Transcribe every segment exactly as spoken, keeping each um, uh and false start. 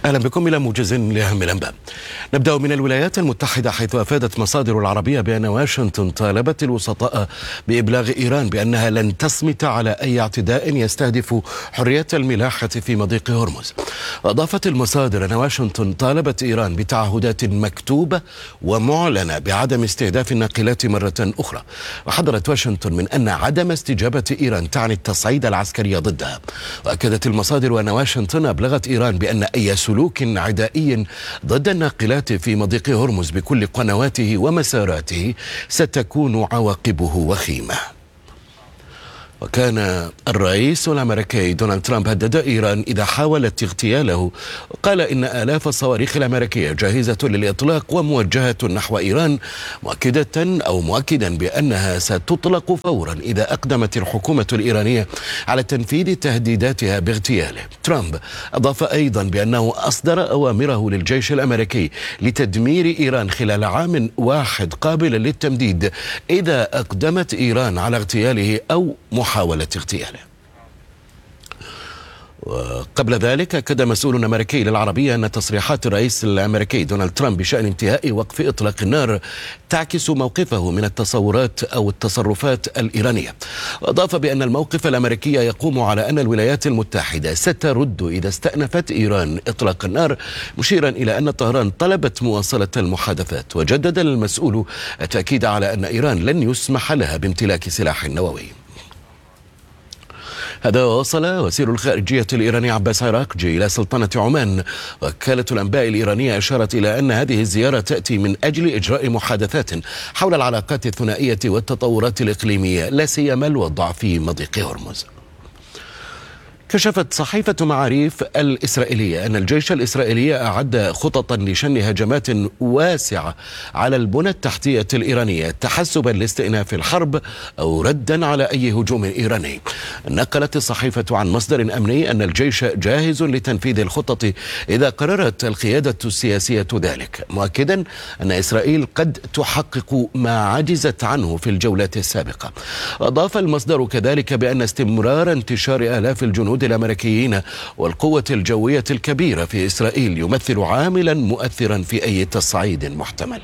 أهلا بكم إلى موجز لأهم الأنباء. نبدأ من الولايات المتحدة، حيث أفادت مصادر العربية بأن واشنطن طالبت الوسطاء بإبلاغ إيران بأنها لن تصمت على أي اعتداء يستهدف حرية الملاحة في مضيق هرمز. أضافت المصادر أن واشنطن طالبت إيران بتعهدات مكتوبة ومعلنة بعدم استهداف الناقلات مرة أخرى. وحذرت واشنطن من أن عدم استجابة إيران تعني التصعيد العسكري ضدها. وأكدت المصادر أن واشنطن أبلغت إيران بأن أي سلوك عدائي ضد الناقلات في مضيق هرمز بكل قنواته ومساراته ستكون عواقبه وخيمة. وكان الرئيس الأمريكي دونالد ترامب هدد إيران إذا حاولت اغتياله، وقال إن آلاف الصواريخ الأمريكية جاهزة للإطلاق وموجهة نحو إيران، مؤكدة أو مؤكدا بأنها ستطلق فورا إذا أقدمت الحكومة الإيرانية على تنفيذ تهديداتها باغتياله. ترامب أضاف أيضا بأنه أصدر أوامره للجيش الأمريكي لتدمير إيران خلال عام واحد قابل للتمديد إذا أقدمت إيران على اغتياله أو محاولة اغتياله. وقبل ذلك أكد مسؤول أمريكي للعربية أن تصريحات الرئيس الأمريكي دونالد ترامب بشأن انتهاء وقف إطلاق النار تعكس موقفه من التصورات أو التصرفات الإيرانية. وأضاف بأن الموقف الأمريكي يقوم على أن الولايات المتحدة سترد إذا استأنفت إيران إطلاق النار، مشيرا إلى أن طهران طلبت مواصلة المحادثات. وجدد المسؤول التأكيد على أن إيران لن يسمح لها بامتلاك سلاح نووي. هذا وصل وزير الخارجية الإيراني عباس عراقجي إلى سلطنة عمان. وكالة الأنباء الإيرانية أشارت إلى أن هذه الزيارة تأتي من أجل إجراء محادثات حول العلاقات الثنائية والتطورات الإقليمية، لا سيما الوضع في مضيق هرمز. كشفت صحيفة معاريف الإسرائيلية أن الجيش الإسرائيلي أعد خططا لشن هجمات واسعة على البنى التحتية الإيرانية تحسبا لاستئناف الحرب أو ردا على أي هجوم إيراني. نقلت الصحيفة عن مصدر أمني أن الجيش جاهز لتنفيذ الخطط إذا قررت القيادة السياسية ذلك، مؤكدا أن إسرائيل قد تحقق ما عجزت عنه في الجولات السابقة. أضاف المصدر كذلك بأن استمرار انتشار آلاف الجنود الأمريكيين والقوة الجوية الكبيرة في إسرائيل يمثل عاملا مؤثرا في أي تصعيد محتمل.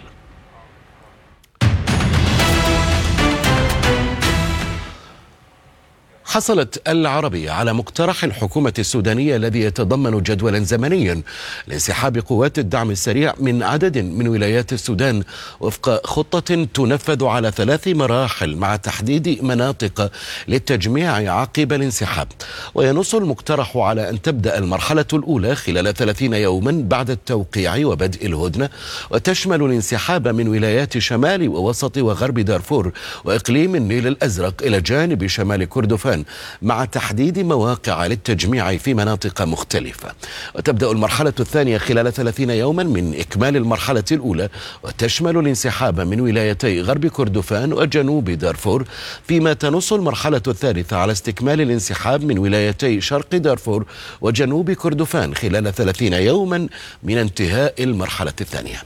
حصلت العربية على مقترح الحكومة السودانية الذي يتضمن جدولا زمنيا لانسحاب قوات الدعم السريع من عدد من ولايات السودان وفق خطة تنفذ على ثلاث مراحل مع تحديد مناطق للتجميع عقب الانسحاب. وينص المقترح على أن تبدأ المرحلة الأولى خلال ثلاثين يوما بعد التوقيع وبدء الهدنة، وتشمل الانسحاب من ولايات شمال ووسط وغرب دارفور وإقليم النيل الأزرق إلى جانب شمال كردفان، مع تحديد مواقع للتجميع في مناطق مختلفة. وتبدأ المرحلة الثانية خلال ثلاثين يوما من إكمال المرحلة الأولى، وتشمل الانسحاب من ولايتي غرب كردفان وجنوب دارفور، فيما تنص المرحلة الثالثة على استكمال الانسحاب من ولايتي شرق دارفور وجنوب كردفان خلال ثلاثين يوما من انتهاء المرحلة الثانية.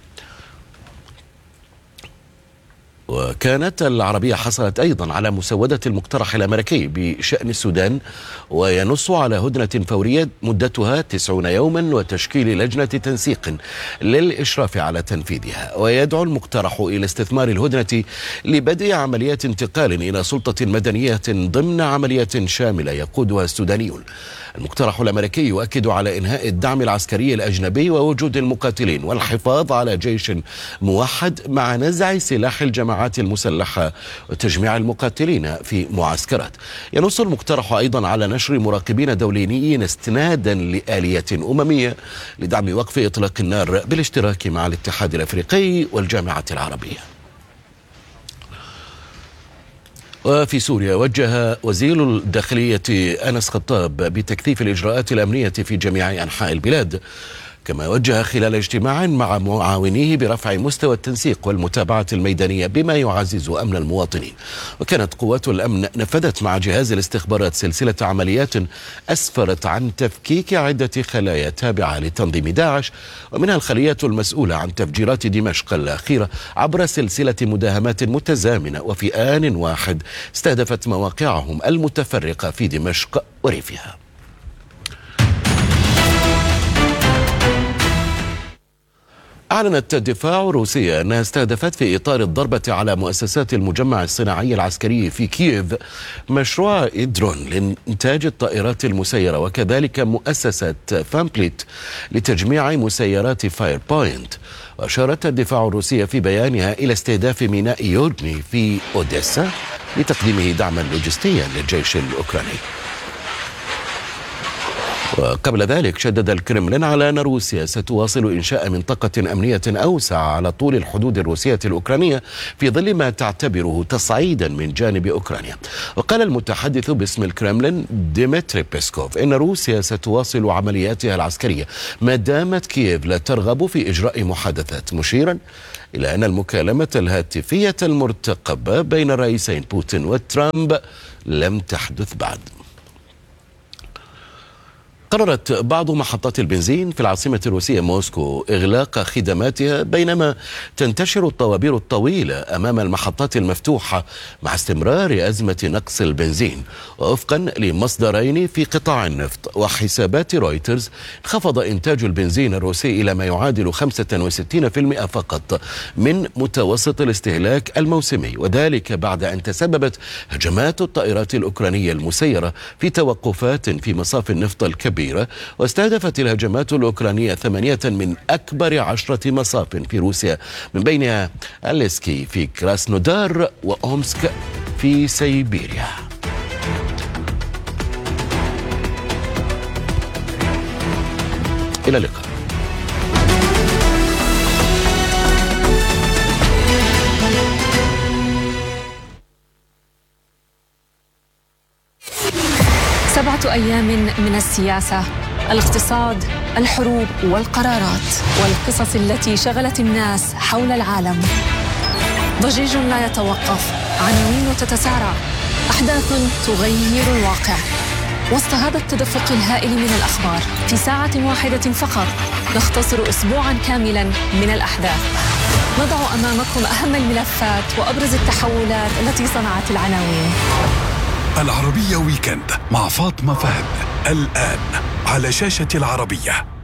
وكانت العربية حصلت أيضا على مسودة المقترح الأمريكي بشأن السودان، وينص على هدنة فورية مدتها تسعون يوما وتشكيل لجنة تنسيق للإشراف على تنفيذها. ويدعو المقترح إلى استثمار الهدنة لبدء عمليات انتقال إلى سلطة مدنية ضمن عملية شاملة يقودها السودانيون. المقترح الأمريكي يؤكد على إنهاء الدعم العسكري الأجنبي ووجود المقاتلين والحفاظ على جيش موحد مع نزع سلاح الجماعات المسلحة وتجميع المقاتلين في معسكرات. ينص المقترح أيضا على نشر مراقبين دوليين استنادا لآلية أممية لدعم وقف إطلاق النار بالاشتراك مع الاتحاد الأفريقي والجامعة العربية. وفي سوريا وجه وزير الداخلية أنس خطاب بتكثيف الإجراءات الأمنية في جميع أنحاء البلاد، كما وجه خلال اجتماع مع معاونيه برفع مستوى التنسيق والمتابعة الميدانية بما يعزز أمن المواطنين. وكانت قوات الأمن نفذت مع جهاز الاستخبارات سلسلة عمليات أسفرت عن تفكيك عدة خلايا تابعة لتنظيم داعش، ومنها الخلية المسؤولة عن تفجيرات دمشق الأخيرة عبر سلسلة مداهمات متزامنة وفي آن واحد استهدفت مواقعهم المتفرقة في دمشق وريفها. أعلنت الدفاع الروسية أنها استهدفت في إطار الضربة على مؤسسات المجمع الصناعي العسكري في كييف مشروع إيدرون لإنتاج الطائرات المسيرة، وكذلك مؤسسة فامبليت لتجميع مسيرات فاير بوينت. وأشارت الدفاع الروسية في بيانها إلى استهداف ميناء يورني في أوديسا لتقديمه دعما لوجستيا للجيش الأوكراني. وقبل ذلك شدد الكرملين على أن روسيا ستواصل إنشاء منطقة أمنية أوسع على طول الحدود الروسية الأوكرانية في ظل ما تعتبره تصعيدا من جانب أوكرانيا. وقال المتحدث باسم الكرملين ديمتري بيسكوف إن روسيا ستواصل عملياتها العسكرية ما دامت كييف لا ترغب في إجراء محادثات، مشيرا إلى أن المكالمة الهاتفية المرتقبة بين الرئيسين بوتين وترامب لم تحدث بعد. قررت بعض محطات البنزين في العاصمة الروسية موسكو إغلاق خدماتها بينما تنتشر الطوابير الطويلة أمام المحطات المفتوحة مع استمرار أزمة نقص البنزين. ووفقا لمصدرين في قطاع النفط وحسابات رويترز، انخفض إنتاج البنزين الروسي إلى ما يعادل خمسة وستين بالمئة فقط من متوسط الاستهلاك الموسمي، وذلك بعد أن تسببت هجمات الطائرات الأوكرانية المسيرة في توقفات في مصاف النفط الكبير. واستهدفت الهجمات الأوكرانية ثمانية من أكبر عشرة مصاف في روسيا، من بينها أليسكي في كراسنودار وأومسك في سيبيريا. إلى اللقاء. سبعة أيام من السياسة، الاقتصاد، الحروب والقرارات والقصص التي شغلت الناس حول العالم. ضجيج لا يتوقف، عناوين تتسارع، أحداث تغير الواقع. وسط هذا التدفق الهائل من الأخبار، في ساعة واحدة فقط نختصر أسبوعا كاملا من الأحداث. نضع أمامكم أهم الملفات وأبرز التحولات التي صنعت العناوين. العربية ويكند مع فاطمة فهد، الآن على شاشة العربية.